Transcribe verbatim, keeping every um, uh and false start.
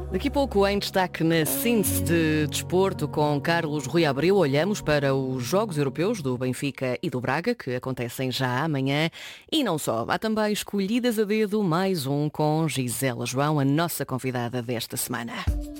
Daqui a pouco, em destaque na síntese de desporto com Carlos Rui Abreu, olhamos para os Jogos Europeus do Benfica e do Braga, que acontecem já amanhã. E não só, há também escolhidas a dedo mais um com Gisela João, a nossa convidada desta semana.